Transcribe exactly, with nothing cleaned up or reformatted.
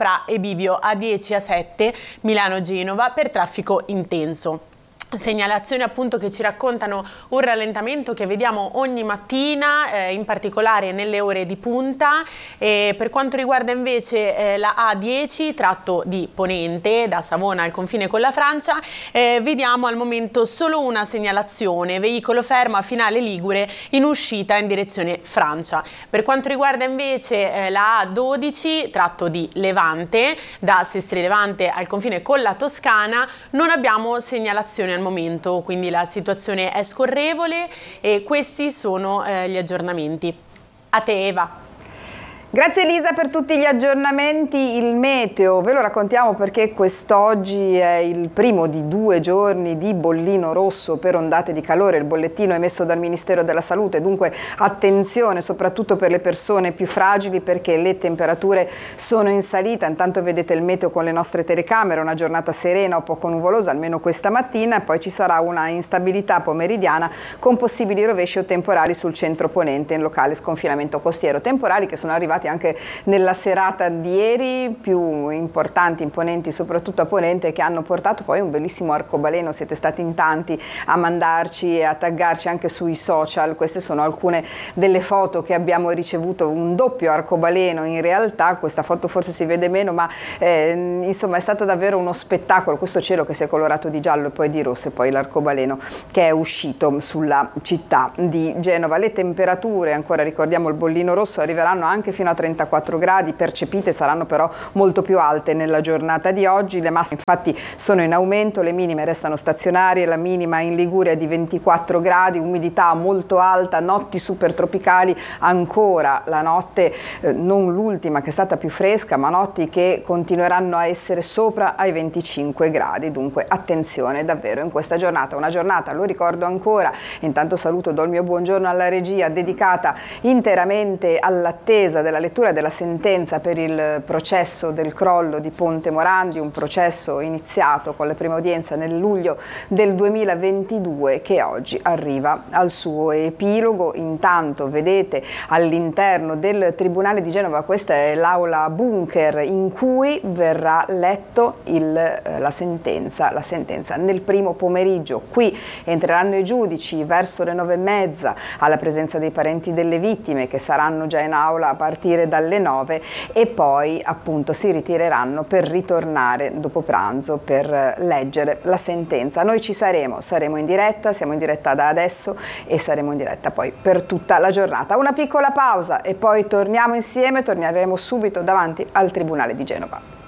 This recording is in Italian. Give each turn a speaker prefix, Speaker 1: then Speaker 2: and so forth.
Speaker 1: Pra e Bivio A dieci A sette Milano-Genova per traffico intenso. Segnalazioni appunto che ci raccontano un rallentamento che vediamo ogni mattina, eh, in particolare nelle ore di punta. E per quanto riguarda invece eh, la A dieci, tratto di Ponente, da Savona al confine con la Francia, eh, vediamo al momento solo una segnalazione, veicolo fermo a Finale Ligure in uscita in direzione Francia. Per quanto riguarda invece eh, la A dodici, tratto di Levante, da Sestri Levante al confine con la Toscana, non abbiamo segnalazioni al momento, quindi la situazione è scorrevole e questi sono eh, gli aggiornamenti. A te, Eva.
Speaker 2: Grazie Elisa per tutti gli aggiornamenti. Il meteo ve lo raccontiamo perché quest'oggi è il primo di due giorni di bollino rosso per ondate di calore, il bollettino emesso dal Ministero della Salute, dunque attenzione soprattutto per le persone più fragili perché le temperature sono in salita. Intanto vedete il meteo con le nostre telecamere, una giornata serena o poco nuvolosa almeno questa mattina, e poi ci sarà una instabilità pomeridiana con possibili rovesci o temporali sul centro ponente in locale sconfinamento costiero, temporali che sono arrivati anche nella serata di ieri, più importanti, imponenti soprattutto a Ponente, che hanno portato poi un bellissimo arcobaleno. Siete stati in tanti a mandarci e a taggarci anche sui social. Queste sono alcune delle foto che abbiamo ricevuto, un doppio arcobaleno in realtà. Questa foto forse si vede meno, ma eh, insomma è stato davvero uno spettacolo, questo cielo che si è colorato di giallo e poi di rosso e poi l'arcobaleno che è uscito sulla città di Genova. Le temperature, ancora ricordiamo il bollino rosso, arriveranno anche fino a trentaquattro gradi, percepite saranno però molto più alte nella giornata di oggi. Le massime infatti sono in aumento, le minime restano stazionarie, la minima in Liguria è di ventiquattro gradi, umidità molto alta, notti super tropicali, ancora la notte, eh, non l'ultima che è stata più fresca, ma notti che continueranno a essere sopra ai venticinque gradi, dunque attenzione davvero in questa giornata, una giornata, lo ricordo ancora, intanto saluto, do il mio buongiorno alla regia, dedicata interamente all'attesa della lettura della sentenza per il processo del crollo di Ponte Morandi, un processo iniziato con la prima udienza nel luglio del duemilaventidue che oggi arriva al suo epilogo. Intanto vedete all'interno del Tribunale di Genova, questa è l'aula bunker in cui verrà letto il, eh, la sentenza, la sentenza nel primo pomeriggio. Qui entreranno i giudici verso le nove e mezza alla presenza dei parenti delle vittime che saranno già in aula a partire dalle nove e poi appunto si ritireranno per ritornare dopo pranzo per leggere la sentenza. Noi ci saremo, saremo in diretta, siamo in diretta da adesso e saremo in diretta poi per tutta la giornata. Una piccola pausa e poi torniamo insieme, torneremo subito davanti al Tribunale di Genova.